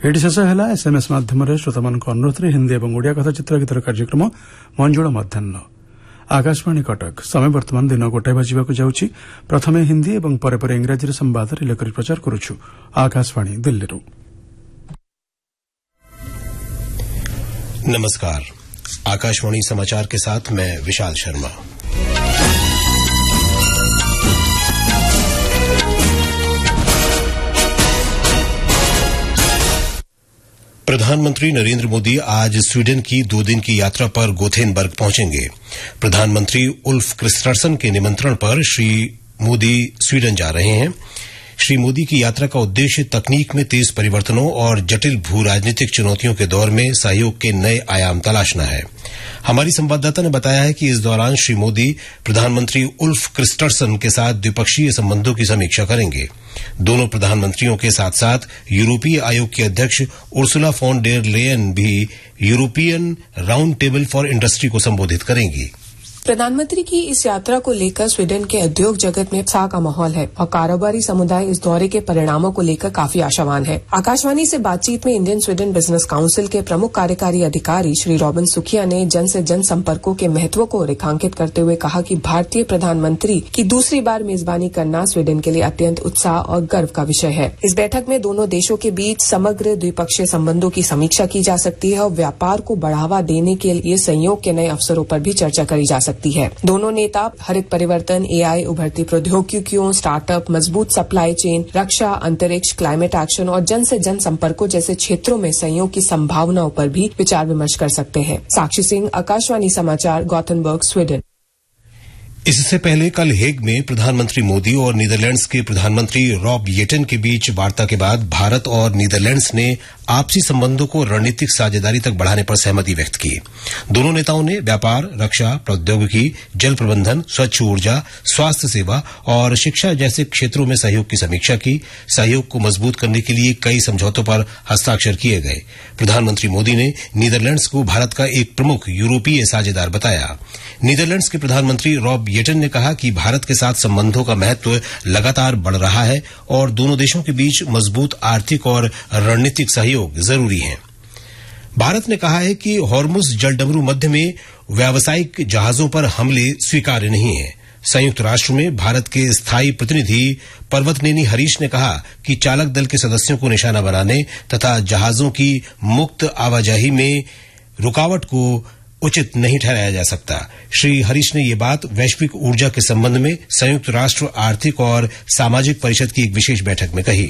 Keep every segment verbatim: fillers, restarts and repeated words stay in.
ଏଠି ଶେଷ ହେଲା ଏସ୍ଏମ୍ଏସ୍ ମାଧ୍ୟମରେ ଶ୍ରୋତାମାନଙ୍କ ଅନୁରୋଧରେ ହିନ୍ଦୀ ଏବଂ ଓଡ଼ିଆ କଥାଚିତ୍ର ଗୀତର କାର୍ଯ୍ୟକ୍ରମ ମଞ୍ଜୁଳ ମଧ୍ୟାହ୍ନ। ଆକାଶବାଣୀ କଟକ। ସମୟ ବର୍ତ୍ତମାନ ଦିନ ଗୋଟାଏ ବାଜିବାକୁ ଯାଉଛି। ପ୍ରଥମେ ହିନ୍ଦୀ ଏବଂ ପରେ ପରେ ଇଂରାଜୀରେ ସମ୍ବାଦ ରିଲେ କରି ପ୍ରଚାର କରୁଛୁ आकाशवाणी दिल्ली। नमस्कार। आकाशवाणी समाचार के साथ मैं विशाल शर्मा। प्रधानमंत्री नरेंद्र मोदी आज स्वीडन की दो दिन की यात्रा पर गोथेनबर्ग पहुंचेंगे। प्रधानमंत्री उल्फ क्रिस्टरसन के निमंत्रण पर श्री मोदी स्वीडन जा रहे हैं। श्री मोदी की यात्रा का उद्देश्य तकनीक में तेज परिवर्तनों और जटिल भू राजनीतिक चुनौतियों के दौर में सहयोग के नए आयाम तलाशना है। हमारी संवाददाता ने बताया है कि इस दौरान श्री मोदी प्रधानमंत्री उल्फ क्रिस्टरसन के साथ द्विपक्षीय संबंधों की समीक्षा करेंगे। दोनों प्रधानमंत्रियों के साथ साथ यूरोपीय आयोग की अध्यक्ष उर्सुला फॉन डेर लेयन भी European round table for industry को संबोधित करेंगी। प्रधानमंत्री की इस यात्रा को लेकर स्वीडन के उद्योग जगत में उत्साह का माहौल है और कारोबारी समुदाय इस दौरे के परिणामों को लेकर काफी आशावान है। आकाशवाणी से बातचीत में इंडियन स्वीडन बिजनेस काउंसिल के प्रमुख कार्यकारी अधिकारी श्री रॉबिन सुखिया ने जन से जन संपर्कों के महत्व को रेखांकित करते हुए कहा कि भारतीय प्रधानमंत्री की दूसरी बार मेजबानी करना स्वीडन के लिए अत्यंत उत्साह और गर्व का विषय है। इस बैठक में दोनों देशों के बीच समग्र द्विपक्षीय संबंधों की समीक्षा की जा सकती है और व्यापार को बढ़ावा देने के लिए सहयोग के नए अवसरों पर भी चर्चा करी जा सकती है। दोनों नेता हरित परिवर्तन, एआई, उभरती प्रौद्योगिकियों, स्टार्टअप, मजबूत सप्लाई चेन, रक्षा, अंतरिक्ष, क्लाइमेट एक्शन और जन से जन संपर्कों जैसे क्षेत्रों में सहयोग की संभावनाओं पर भी विचार विमर्श कर सकते हैं। साक्षी सिंह, आकाशवाणी समाचार, गॉथेनबर्ग, स्वीडन। इससे पहले कल हेग में प्रधानमंत्री मोदी और नीदरलैंड्स के प्रधानमंत्री रॉब येटन के बीच वार्ता के बाद भारत और नीदरलैंड्स ने आपसी संबंधों को रणनीतिक साझेदारी तक बढ़ाने पर सहमति व्यक्त की। दोनों नेताओं ने व्यापार, रक्षा, प्रौद्योगिकी, जल प्रबंधन, स्वच्छ ऊर्जा, स्वास्थ्य सेवा और शिक्षा जैसे क्षेत्रों में सहयोग की समीक्षा की। सहयोग को मजबूत करने के लिए कई समझौतों पर हस्ताक्षर किए गए। प्रधानमंत्री मोदी ने नीदरलैंड्स को भारत का एक प्रमुख यूरोपीय साझेदार बताया। नीदरलैंड्स के प्रधानमंत्री रॉब येटन ने कहा कि भारत के साथ संबंधों का महत्व लगातार बढ़ रहा है और दोनों देशों के बीच मजबूत आर्थिक और रणनीतिक सहयोग जरूरी है। भारत ने कहा है कि हॉर्मुज जलडमरू मध्य में व्यावसायिक जहाजों पर हमले स्वीकार्य नहीं है। संयुक्त राष्ट्र में भारत के स्थायी प्रतिनिधि पर्वतनेनी हरीश ने कहा कि चालक दल के सदस्यों को निशाना बनाने तथा जहाजों की मुक्त आवाजाही में रुकावट को उचित नहीं ठहराया जा सकता। श्री हरीश ने ये बात वैश्विक ऊर्जा के संबंध में संयुक्त राष्ट्र आर्थिक और सामाजिक परिषद की एक विशेष बैठक में कही।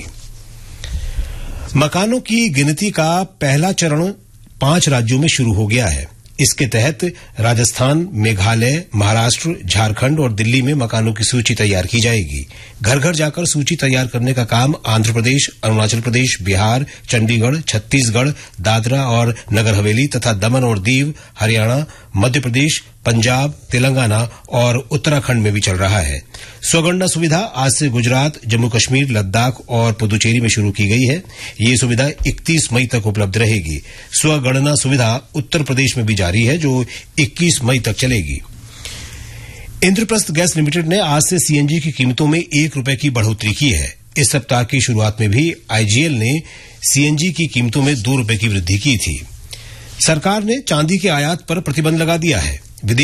मकानों की गिनती का पहला चरण पांच राज्यों में शुरू हो गया है। इसके तहत राजस्थान, मेघालय, महाराष्ट्र, झारखंड और दिल्ली में मकानों की सूची तैयार की जाएगी। घर घर जाकर सूची तैयार करने का काम आंध्र प्रदेश, अरुणाचल प्रदेश, बिहार, चंडीगढ़, छत्तीसगढ़, दादरा और नगर हवेली तथा दमन और दीव, हरियाणा, मध्य प्रदेश, पंजाब, तेलंगाना और उत्तराखंड में भी चल रहा है। स्वगणना सुविधा आज से गुजरात, जम्मू कश्मीर, लद्दाख और पुदुचेरी में शुरू की गई है। ये सुविधा इकतीस मई तक उपलब्ध रहेगी। स्वगणना सुविधा उत्तर प्रदेश में भी जारी है, जो इक्कीस मई तक चलेगी। इंद्रप्रस्थ गैस लिमिटेड ने आज से सीएनजी की कीमतों में एक रुपए की बढ़ोतरी की है। इस सप्ताह की शुरुआत में भी आईजीएल ने सीएनजी की कीमतों में दो रुपए की वृद्धि की थी। सरकार ने चांदी के आयात पर प्रतिबंध लगा दिया है।